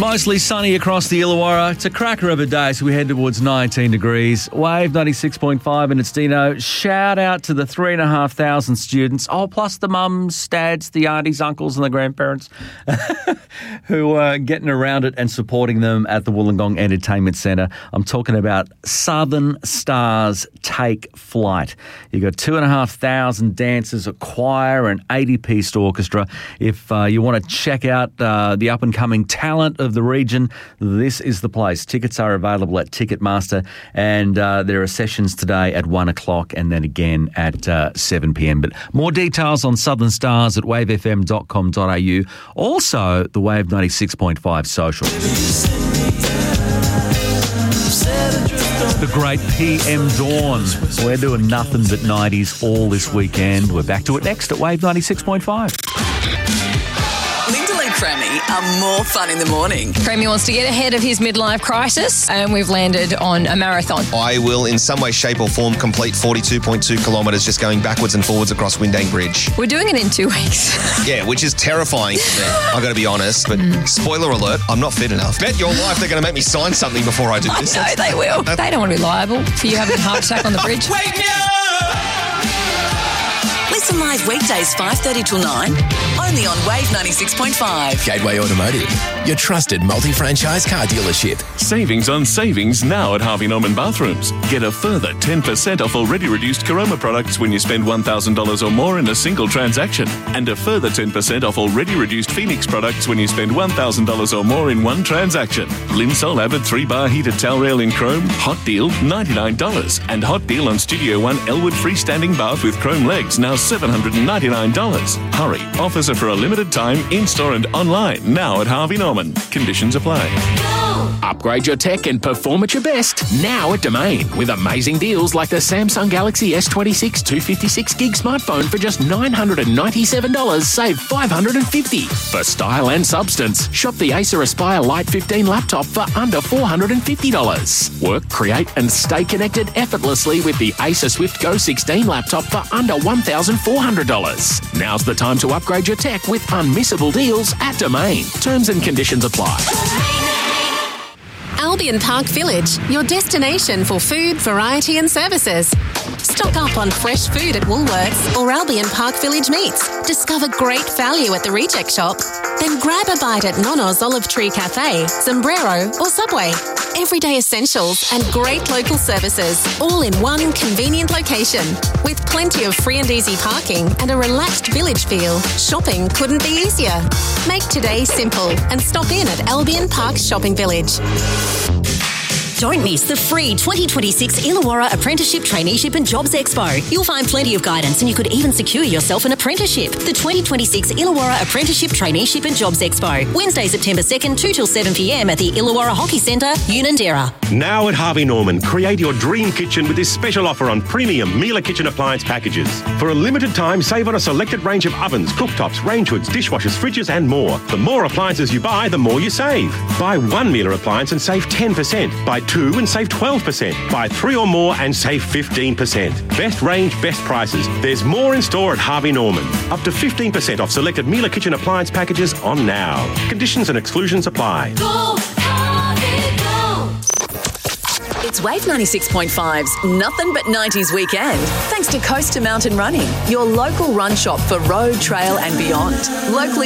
Mostly sunny across the Illawarra. It's a cracker of a day, so we head towards 19 degrees. Wave 96.5 and it's Dino. Shout out to the 3,500 students. Oh, plus the mums, dads, the aunties, uncles and the grandparents who are getting around it and supporting them at the Wollongong Entertainment Centre. I'm talking about Southern Stars Take Flight. You've got 2,500 dancers, a choir, an 80-piece orchestra. If you want to check out the up-and-coming talent of the region, this is the place. Tickets are available at Ticketmaster, and there are sessions today at 1 o'clock and then again at 7 p.m. But more details on Southern Stars at wavefm.com.au. Also, the Wave 96.5 social. The great PM Dawn. We're doing nothing but 90s all this weekend. We're back to it next at Wave 96.5. Lyndall and Crammy are more fun in the morning. Crammy wants to get ahead of his midlife crisis, and we've landed on a marathon. I will, in some way, shape or form, complete 42.2 kilometres just going backwards and forwards across Windang Bridge. We're doing it in 2 weeks. Yeah, which is terrifying. I've got to be honest, but spoiler alert, I'm not fit enough. Bet your life they're going to make me sign something before I do this. No, they will. They don't want to be liable for you having a heart attack on the bridge. Wake me up! Listen live weekdays 5:30 till 9, only on Wave 96.5. Gateway Automotive, your trusted multi-franchise car dealership. Savings on savings now at Harvey Norman Bathrooms. Get a further 10% off already reduced Caroma products when you spend $1,000 or more in a single transaction. And a further 10% off already reduced Phoenix products when you spend $1,000 or more in one transaction. Linsol Avid 3-bar heated towel rail in chrome, hot deal, $99. And hot deal on Studio One Elwood freestanding bath with chrome legs, now $799. Hurry, offers are for a limited time, in-store and online, now at Harvey Norman. Conditions apply. Upgrade your tech and perform at your best now at Domain with amazing deals like the Samsung Galaxy S26 256 gig smartphone for just $997, save $550. For style and substance, shop the Acer Aspire Lite 15 laptop for under $450. Work, create and stay connected effortlessly with the Acer Swift Go 16 laptop for under $1,400. Now's the time to upgrade your tech with unmissable deals at Domain. Terms and conditions apply. Albion Park Village, your destination for food, variety and services. Stock up on fresh food at Woolworths or Albion Park Village Meats. Discover great value at the Reject Shop. Then grab a bite at Nono's Olive Tree Cafe, Sombrero or Subway. Everyday essentials and great local services, all in one convenient location. With plenty of free and easy parking and a relaxed village feel, shopping couldn't be easier. Make today simple and stop in at Albion Park Shopping Village. Don't miss the free 2026 Illawarra Apprenticeship, Traineeship and Jobs Expo. You'll find plenty of guidance and you could even secure yourself an apprenticeship. The 2026 Illawarra Apprenticeship, Traineeship and Jobs Expo. Wednesday, September 2nd, 2 till 7 p.m. at the Illawarra Hockey Centre, Unanderra. Now at Harvey Norman, create your dream kitchen with this special offer on premium Miele kitchen appliance packages. For a limited time, save on a selected range of ovens, cooktops, range hoods, dishwashers, fridges and more. The more appliances you buy, the more you save. Buy one Miele appliance and save 10%. Buy 2 and save 12%. Buy 3 or more and save 15%. Best range, best prices. There's more in store at Harvey Norman. Up to 15% off selected Miele kitchen appliance packages on now. Conditions and exclusions apply. Go, Harvey, go. It's Wave 96.5's Nothing But 90s Weekend. Thanks to Coast to Mountain Running, your local run shop for road, trail and beyond. Locally